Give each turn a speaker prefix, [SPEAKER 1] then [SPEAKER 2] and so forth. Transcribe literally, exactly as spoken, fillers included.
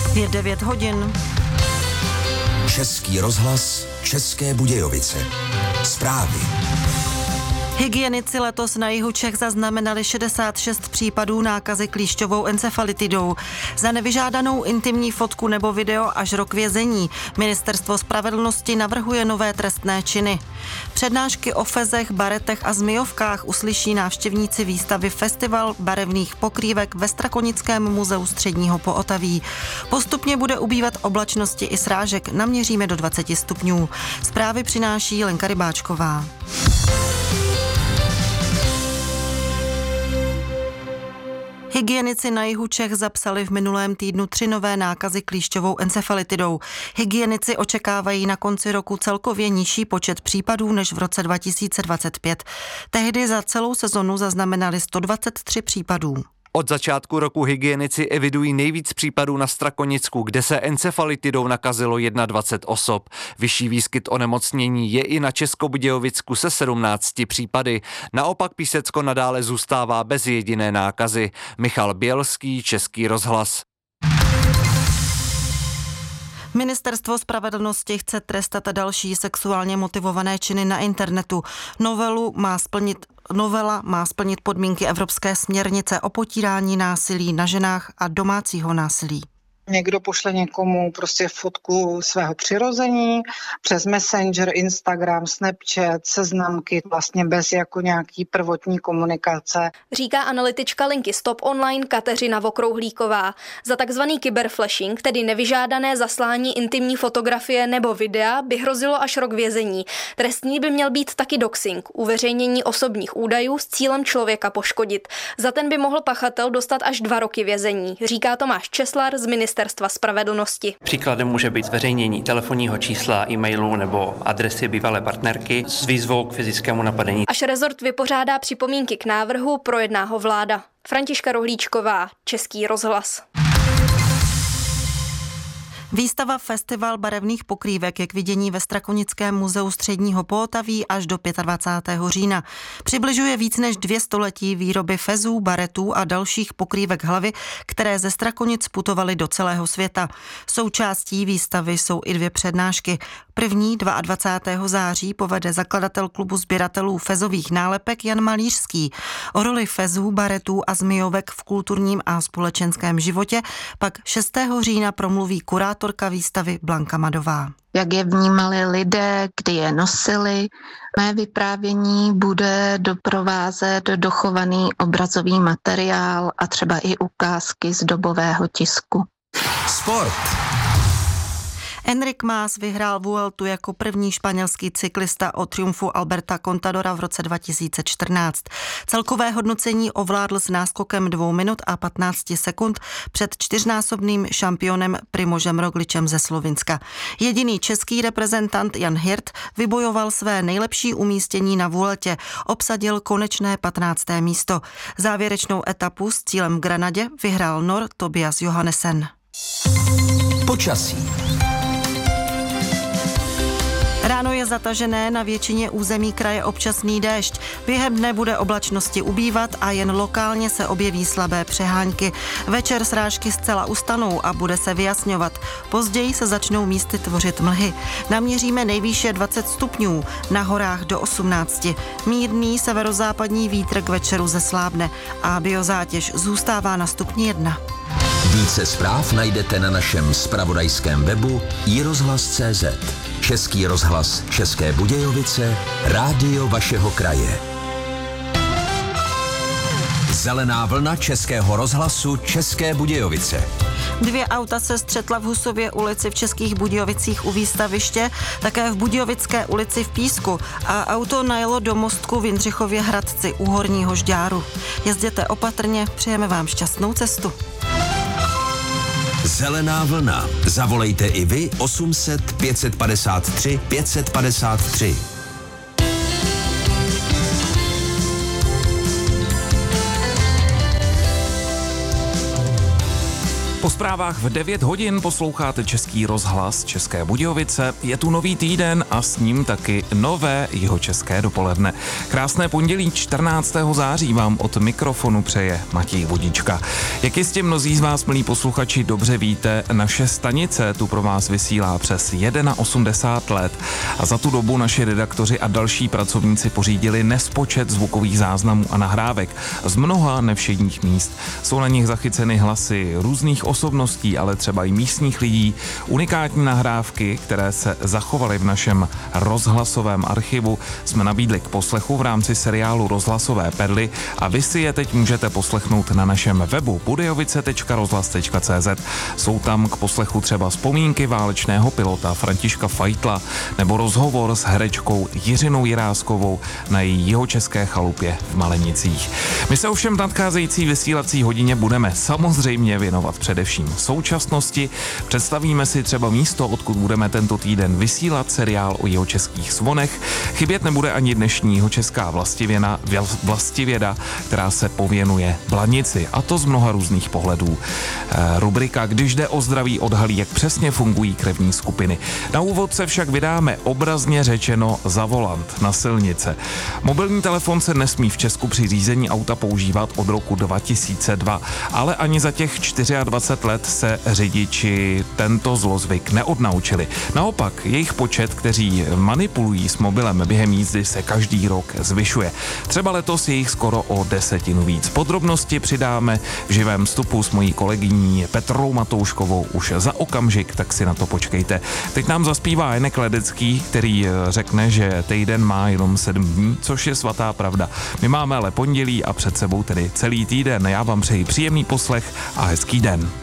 [SPEAKER 1] Je devět hodin.
[SPEAKER 2] Český rozhlas, České Budějovice. Zprávy.
[SPEAKER 1] Hygienici letos na jihu Čech zaznamenali šedesát šest případů nákazy klíšťovou encefalitidou. Za nevyžádanou intimní fotku nebo video až rok vězení. Ministerstvo spravedlnosti navrhuje nové trestné činy. Přednášky o fezech, baretech a zmijovkách uslyší návštěvníci výstavy Festival barevných pokrývek ve Strakonickém muzeu Středního Pootaví. Postupně bude ubývat oblačnosti i srážek, naměříme do dvacet stupňů. Zprávy přináší Lenka Rybáčková. Hygienici na jihu Čech zapsali v minulém týdnu tři nové nákazy klíšťovou encefalitidou. Hygienici očekávají na konci roku celkově nižší počet případů než v roce dva tisíce dvacet pět. Tehdy za celou sezonu zaznamenali sto dvacet tři případů.
[SPEAKER 3] Od začátku roku hygienici evidují nejvíc případů na Strakonicku, kde se encefalitidou nakazilo dvacet jedna osob. Vyšší výskyt onemocnění je i na Českobudějovicku se sedmnácti případy. Naopak Písecko nadále zůstává bez jediné nákazy. Michal Bělský, Český rozhlas.
[SPEAKER 1] Ministerstvo spravedlnosti chce trestat další sexuálně motivované činy na internetu. Novelu má splnit, novela má splnit podmínky Evropské směrnice o potírání násilí na ženách a domácího násilí.
[SPEAKER 4] Někdo pošle někomu prostě fotku svého přirození přes Messenger, Instagram, Snapchat, seznamky, vlastně bez jako nějaký prvotní komunikace.
[SPEAKER 5] Říká analytička linky Stop Online Kateřina Vokrouhlíková. Za takzvaný kyberflashing, tedy nevyžádané zaslání intimní fotografie nebo videa, by hrozilo až rok vězení. Trestní by měl být taky doxing, uveřejnění osobních údajů s cílem člověka poškodit. Za ten by mohl pachatel dostat až dva roky vězení, říká Tomáš Česlar z Ministerstva spravedlnosti.
[SPEAKER 6] Příkladem může být zveřejnění telefonního čísla, e-mailu nebo adresy bývalé partnerky s výzvou k fyzickému napadení.
[SPEAKER 5] Až rezort vypořádá připomínky k návrhu, projedná ho vláda. Františka Rohlíčková, Český rozhlas.
[SPEAKER 1] Výstava Festival barevných pokrývek je k vidění ve Strakonickém muzeu Středního Pootaví až do dvacátého pátého října. Přibližuje víc než dvě století výroby fezů, baretů a dalších pokrývek hlavy, které ze Strakonic putovaly do celého světa. Součástí výstavy jsou i dvě přednášky. První dvacátého druhého září povede zakladatel klubu sběratelů fezových nálepek Jan Malířský. O roli fezů, baretů a zmijovek v kulturním a společenském životě pak šestého října promluví kurátorka výstavy Blanka Madová.
[SPEAKER 7] Jak je vnímali lidé, kdy je nosili. Mé vyprávění bude doprovázet dochovaný obrazový materiál a třeba i ukázky z dobového tisku.
[SPEAKER 2] Sport.
[SPEAKER 1] Enric Mas vyhrál Vueltu jako první španělský cyklista o triumfu Alberta Contadora v roce dva tisíce čtrnáct. Celkové hodnocení ovládl s náskokem dvou minut a patnácti sekund před čtyřnásobným šampionem Primožem Rogličem ze Slovinska. Jediný český reprezentant Jan Hirt vybojoval své nejlepší umístění na Vueltě, obsadil konečné patnácté místo. Závěrečnou etapu s cílem v Granadě vyhrál Nor Tobias Johannesen.
[SPEAKER 2] Počasí.
[SPEAKER 1] Ráno je zatažené, na většině území kraje občasný déšť. Během dne bude oblačnosti ubývat a jen lokálně se objeví slabé přehánky. Večer srážky zcela ustanou a bude se vyjasňovat. Později se začnou místy tvořit mlhy. Naměříme nejvýše dvacet stupňů, na horách do osmnácti. Mírný severozápadní vítr k večeru zeslábne a biozátěž zůstává na stupni jedna.
[SPEAKER 2] Více zpráv najdete na našem zpravodajském webu i rozhlas tečka cé zet. Český rozhlas České Budějovice, rádio vašeho kraje. Zelená vlna Českého rozhlasu České Budějovice.
[SPEAKER 1] Dvě auta se střetla v Husově ulici v Českých Budějovicích u výstaviště, také v Budějovické ulici v Písku a auto najelo do mostku v Jindřichově Hradci u Horního Žďáru. Jezděte opatrně, přejeme vám šťastnou cestu.
[SPEAKER 2] Zelená vlna. Zavolejte i vy osm set pět padesát tři pět padesát tři.
[SPEAKER 8] Po zprávách v devět hodin posloucháte Český rozhlas České Budějovice. Je tu nový týden a s ním taky nové jihočeské dopoledne. Krásné pondělí čtrnáctého září vám od mikrofonu přeje Matěj Vodička. Jak jistě mnozí z vás, milí posluchači, dobře víte, naše stanice tu pro vás vysílá přes osmdesát jedna let a za tu dobu naši redaktoři a další pracovníci pořídili nespočet zvukových záznamů a nahrávek z mnoha nevšedních míst. Jsou na nich zachyceny hlasy různých osobností, ale třeba i místních lidí, unikátní nahrávky, které se zachovaly v našem rozhlasovém archivu, jsme nabídli k poslechu v rámci seriálu Rozhlasové perly a vy si je teď můžete poslechnout na našem webu budějovice tečka rozhlas tečka cé zet. Jsou tam k poslechu třeba vzpomínky válečného pilota Františka Fajtla nebo rozhovor s herečkou Jiřinou Jiráskovou na její jihočeské chalupě v Malenicích. My se ovšem v nadcházející vysílací hodině budeme samozřejmě věnovat především současnosti. Představíme si třeba místo, odkud budeme tento týden vysílat seriál o jihočeských zvonech. Chybět nebude ani dnešní jihočeská vlastivěda, vlastivěda, která se pověnuje Blanici, a to z mnoha různých pohledů. E, rubrika Když jde o zdraví odhalí, jak přesně fungují krevní skupiny. Na úvod se však vydáme obrazně řečeno za volant na silnice. Mobilní telefon se nesmí v Česku při řízení auta používat od roku dva tisíce dva, ale ani za těch dvacet čtyři let se řidiči tento zlozvyk neodnaučili. Naopak, jejich počet, kteří manipulují s mobilem během jízdy, se každý rok zvyšuje. Třeba letos je jich skoro o desetinu víc. Podrobnosti přidáme v živém vstupu s mojí kolegyní Petrou Matouškovou už za okamžik, tak si na to počkejte. Teď nám zaspívá Jenek Ledecký, který řekne, že týden má jenom sedm dní, což je svatá pravda. My máme ale pondělí a před sebou tedy celý týden. Já vám přeji příjemný poslech a hezký den.